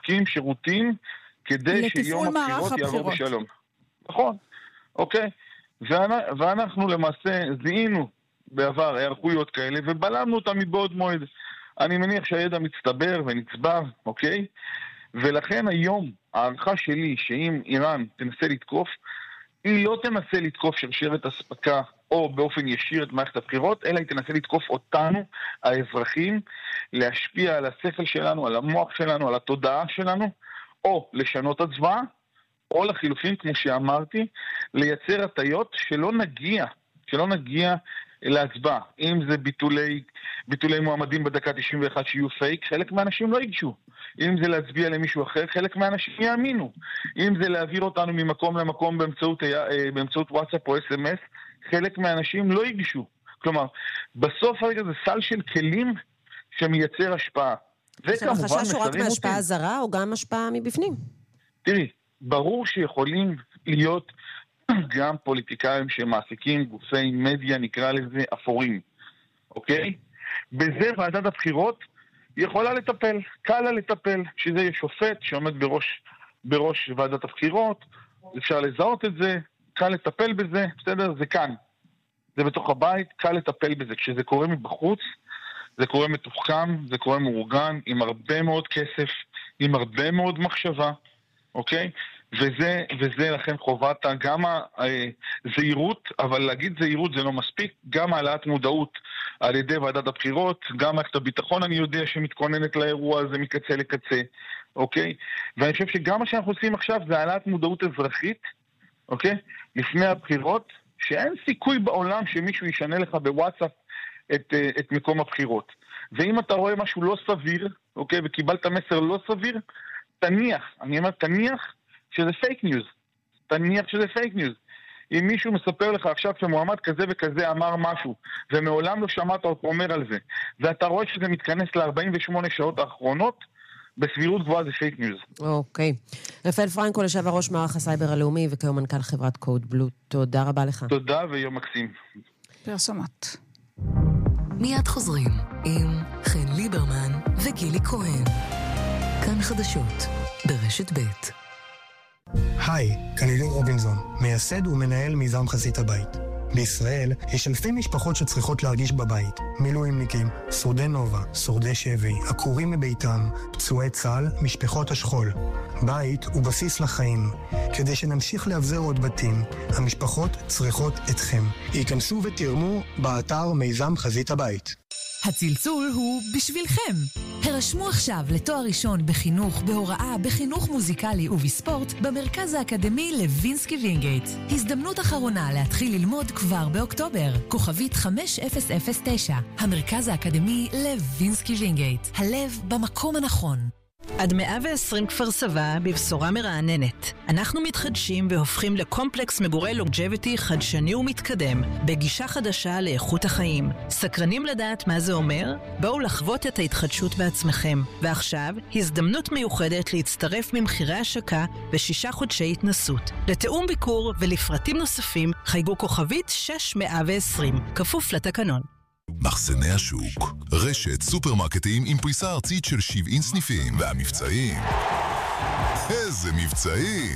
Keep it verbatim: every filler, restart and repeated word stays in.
מספקים שירותים כדי שיום הבחירות יעבור בשלום. נכון, אוקיי. ואנחנו למעשה זיהינו בעבר הערכויות כאלה, ובלמנו אותם מבעוד מועד. אני מניח שהידע מצטבר ונצבר, אוקיי? ולכן היום הערכה שלי שאם איראן תנסה לתקוף, היא לא תנסה לתקוף שרשרת אספקה או באופן ישיר את מערכת הבחירות, אלא היא תנסה לתקוף אותנו, האזרחים, להשפיע על השכל שלנו, על המוח שלנו, על התודעה שלנו, או לשנות הצבעה, או לחילופין, כמו שאמרתי, לייצר הטיות שלא נגיע, שלא נגיע להצבעה. אם זה ביטולי, ביטולי מועמדים בדקה תשעים ואחת שיהיו פייק, חלק מהאנשים לא ייגשו. אם זה להצביע למישהו אחר, חלק מהאנשים יאמינו. אם זה להעביר אותנו ממקום למקום באמצעות, באמצעות וואטסאפ או אס אם אס, חלק מהאנשים לא ייגשו. כלומר, בסוף הרגע זה סל של כלים שמייצר השפעה. עכשיו, החשש הוא רק מהשפעה זרה או גם השפעה מבפנים? תראי, ברור שיכולים להיות גם פוליטיקאים שמעסיקים גופי מדיה, נקרא לזה אפורים, אוקיי? בזה ועדת הבחירות יכולה לטפל, קל לה לטפל, שזה יהיה שופט שעומד בראש, בראש ועדת הבחירות, אפשר לזהות את זה, קל לטפל בזה, בסדר? זה כאן. זה בתוך הבית, קל לטפל בזה. כשזה קורה מבחוץ, זה קורה מתוחכם, זה קורה מאורגן, עם הרבה מאוד כסף, עם הרבה מאוד מחשבה, אוקיי? וזה, וזה לכן חובת גם הזהירות, אבל להגיד זהירות זה לא מספיק, גם העלאת מודעות על ידי ועדת הבחירות, גם מערכת הביטחון אני יודע שמתכוננת לאירוע הזה מקצה לקצה, אוקיי? ואני חושב שגם מה שאנחנו עושים עכשיו זה העלאת מודעות אזרחית, אוקיי? לפני הבחירות, שאין סיכוי בעולם שמישהו ישנה לך בוואטסאפ את, את מקום הבחירות. ואם אתה רואה משהו לא סביר, אוקיי, וקיבלת מסר לא סביר, תניח, אני אומר תניח, שזה פייק ניוז. תניח שזה פייק ניוז. אם מישהו מספר לך עכשיו שמועמד כזה וכזה אמר משהו, ומעולם לא שמעת אותו אומר על זה, ואתה רואה שזה מתכנס ל-ארבעים ושמונה שעות האחרונות, בסבירות גבוהה זה פייק ניוז. אוקיי. רפאל פרנקו, לשעבר ראש מערך הסייבר הלאומי, וכיום מנכ"ל חברת קוד בלו. תודה רבה לך. תודה ויום מקסים. פרסומות. מיד חוזרים עם חן ליברמן וגילי כהן. כאן חדשות ברשת ב'. היי, כאן אילן רובינזון, מייסד ומנהל מיזם חזית הבית. בישראל יש אלפי משפחות שצריכות להרגיש בבית. מילואימניקים, שורדי נובה, שורדי שבי, עקורים מביתם, פצועי צה"ל, משפחות השכול. בית הוא בסיס לחיים. כדי שנמשיך להבזר עוד בתים, המשפחות צריכות אתכם. היכנסו ותרמו באתר מיזם חזית הבית. הצלצול הוא בשבילכם. הרשמו עכשיו לתואר ראשון בחינוך, בהוראה, בחינוך מוזיקלי ובספורט במרכז האקדמי לוינסקי וינגייט. הזדמנות אחרונה להתחיל ללמוד כבר באוקטובר. כוכבית חמש אפס אפס תשע. המרכז האקדמי לוינסקי וינגייט. הלב במקום הנכון. עד מאה ועשרים כפר סבא בבשורה מרעננת. אנחנו מתחדשים והופכים לקומפלקס מגורי לונג'ביטי חדשני ומתקדם, בגישה חדשה לאיכות החיים. סקרנים לדעת מה זה אומר? בואו לחוות את ההתחדשות בעצמכם. ועכשיו, הזדמנות מיוחדת להצטרף ממחירי השקה ושישה חודשי התנסות. לתאום ביקור ולפרטים נוספים, חייגו כוכבית שש מאה ועשרים, כפוף לתקנון. מחסני השוק, רשת סופרמרקטים עם פריסה ארצית של שבעים סניפים, והמבצעים, איזה מבצעים!